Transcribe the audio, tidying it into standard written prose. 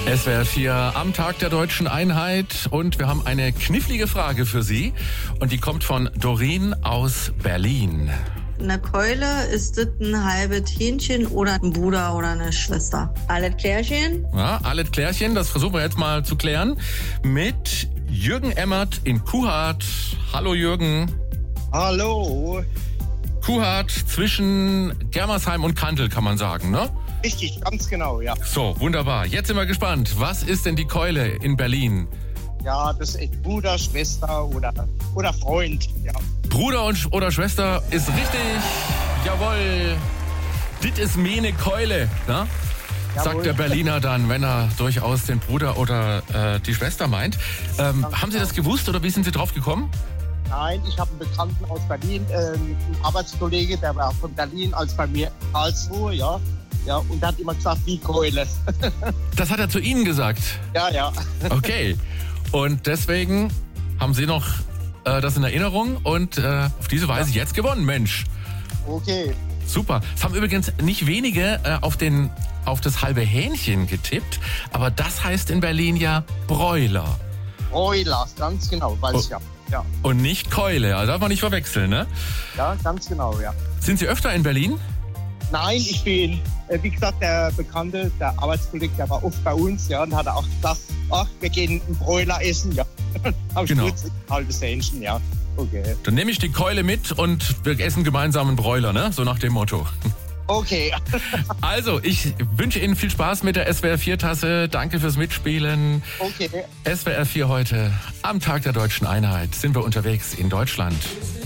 SWR 4 am Tag der Deutschen Einheit und wir haben eine knifflige Frage für Sie und die kommt von Doreen aus Berlin. Eine Keule, ist das ein halbes Hähnchen oder ein Bruder oder eine Schwester? Alles Klärchen? Ja, alles Klärchen, das versuchen wir jetzt mal zu klären mit Jürgen Emmert in Kuhhardt. Hallo Jürgen. Hallo. Kuhhardt zwischen Germersheim und Kandel, kann man sagen, ne? Richtig, ganz genau, ja. So, wunderbar. Jetzt sind wir gespannt. Was ist denn die Keule in Berlin? Ja, das ist Bruder, Schwester oder Freund, ja. Bruder oder Schwester ist richtig. Jawohl. Dit ist meine Keule, ne? Sagt der Berliner dann, wenn er durchaus den Bruder oder die Schwester meint. Haben Sie das gewusst oder wie sind Sie drauf gekommen? Nein, ich habe einen Bekannten aus Berlin, einen Arbeitskollege, der war von Berlin als bei mir in Karlsruhe, ja. Ja, und der hat immer gesagt, wie Keule. Das hat er zu Ihnen gesagt? Ja. Okay. Und deswegen haben Sie noch das in Erinnerung und auf diese Weise jetzt gewonnen, Mensch. Okay. Super. Es haben übrigens nicht wenige auf das halbe Hähnchen getippt, aber das heißt in Berlin ja Broiler. Broiler, ganz genau, weiß ich ja. Und nicht Keule, also darf man nicht verwechseln, ne? Ja, ganz genau, ja. Sind Sie öfter in Berlin? Nein, ich bin, wie gesagt, der Bekannte, der Arbeitskollege, der war oft bei uns, ja, und hat auch gesagt, ach, wir gehen einen Broiler essen, ja. Genau. Ein halbes Hähnchen, ja. Okay. Dann nehme ich die Keule mit und wir essen gemeinsam einen Broiler, ne? So nach dem Motto. Okay. Also, ich wünsche Ihnen viel Spaß mit der SWR 4-Tasse. Danke fürs Mitspielen. Okay. SWR 4 heute am Tag der Deutschen Einheit sind wir unterwegs in Deutschland.